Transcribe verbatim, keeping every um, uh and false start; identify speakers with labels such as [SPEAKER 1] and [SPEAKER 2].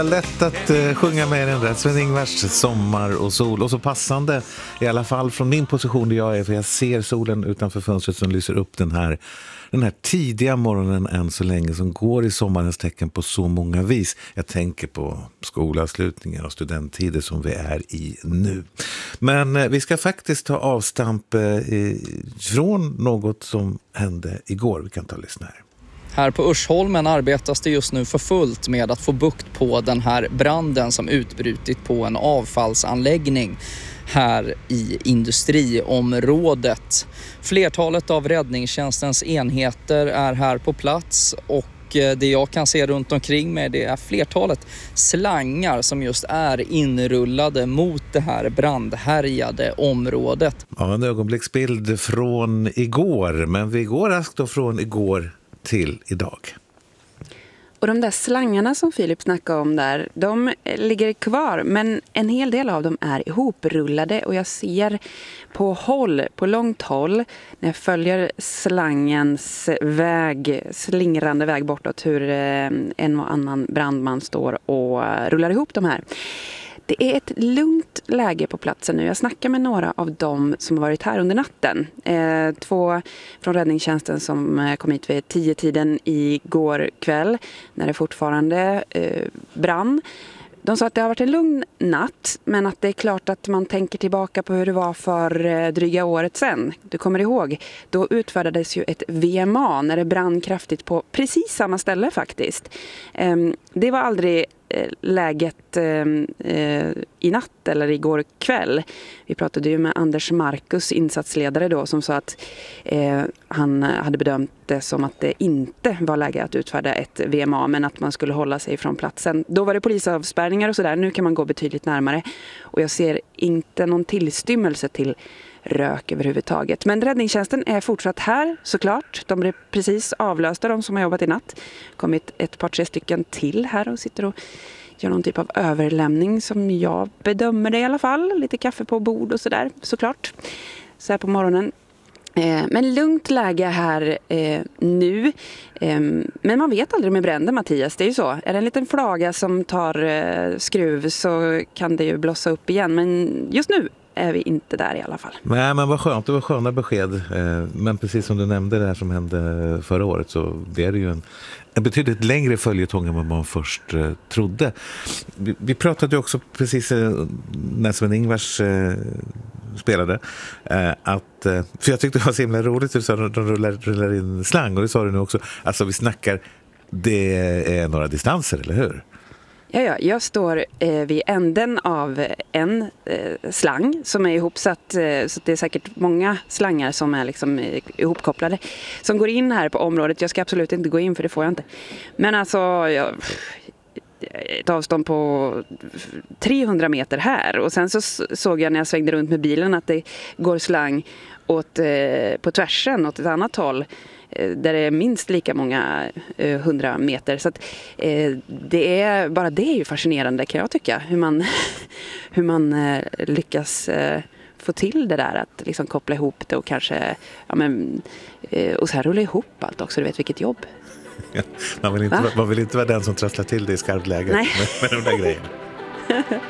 [SPEAKER 1] Lätt att uh, sjunga med den där Sven-Ingvars Sommar och sol. Och så passande i alla fall från min position där jag är, för jag ser solen utanför fönstret som lyser upp den här, den här tidiga morgonen än så länge, som går i sommarens tecken på så många vis. Jag tänker på skolavslutningar och studenttider som vi är i nu. Men uh, vi ska faktiskt ta avstamp uh, från något som hände igår. Vi kan ta och lyssna här.
[SPEAKER 2] Här på Ursholmen arbetas det just nu för fullt med att få bukt på den här branden som utbrutit på en avfallsanläggning här i industriområdet. Flertalet av räddningstjänstens enheter är här på plats och det jag kan se runt omkring mig, det är flertalet slangar som just är inrullade mot det här brandhärjade området.
[SPEAKER 1] Ja, en ögonblicksbild från igår, men vi går raskt då från igår till idag.
[SPEAKER 3] Och de där slangarna som Filip snackade om där, de ligger kvar, men en hel del av dem är ihoprullade och jag ser på håll, på långt håll, när jag följer slangens väg, slingrande väg bortåt, hur en och annan brandman står och rullar ihop de här. Det är ett lugnt läge på platsen nu. Jag snackar med några av dem som har varit här under natten. Eh, två från räddningstjänsten som kom hit vid tio tiden igår kväll när det fortfarande eh, brann. De sa att det har varit en lugn natt, men att det är klart att man tänker tillbaka på hur det var för eh, dryga året sedan. Du kommer ihåg, då utfärdades ju ett V M A när det brann kraftigt på precis samma ställe faktiskt. Eh, det var aldrig läget eh, i natt eller igår kväll. Vi pratade ju med Anders Marcus, insatsledare då, som sa att eh, han hade bedömt det som att det inte var läge att utfärda ett V M A, men att man skulle hålla sig från platsen. Då var det polisavspärrningar och sådär. Nu kan man gå betydligt närmare och jag ser inte någon tillstymmelse till rök överhuvudtaget. Men räddningstjänsten är fortsatt här såklart. De blev precis avlösta, de som har jobbat i natt. Kommit ett par tre stycken till här och sitter och gör någon typ av överlämning som jag bedömer det i alla fall. Lite kaffe på bord och sådär såklart. Så här på morgonen. Eh, men lugnt läge här eh, nu. Eh, men man vet aldrig med bränder, Mattias. Det är ju så. Är det en liten flaga som tar eh, skruv så kan det ju blossa upp igen. Men just nu är vi inte där i alla fall.
[SPEAKER 1] Nej, men vad skönt. Det var sköna besked. Men precis som du nämnde det här som hände förra året, så det är det ju en, en betydligt längre följetong än vad man först eh, trodde. Vi, vi pratade ju också precis eh, när Sven-Ingvars eh, spelade eh, att, eh, för jag tyckte det var så himla roligt att de rullar, rullar in slang, och det sa du nu också. Alltså vi snackar, det är några distanser, eller hur?
[SPEAKER 3] Ja, ja, jag står eh, vid änden av en eh, slang som är ihopsatt, eh, så det är säkert många slangar som är liksom eh, ihopkopplade som går in här på området. Jag ska absolut inte gå in, för det får jag inte. Men alltså, jag, ett avstånd på trehundra meter här, och sen så såg jag när jag svängde runt med bilen att det går slang åt, eh, på tvärsen åt ett annat håll, där det är minst lika många eh, hundra meter. Så att, eh, det är, bara det är ju fascinerande, kan jag tycka. Hur man, hur man eh, lyckas eh, få till det där. Att liksom koppla ihop det och kanske ja, men, eh, och så här rulla ihop allt också. Du vet vilket jobb.
[SPEAKER 1] Ja, man, vill inte, man vill inte vara den som trasslar till det i skarpt läge med, med de där grejerna.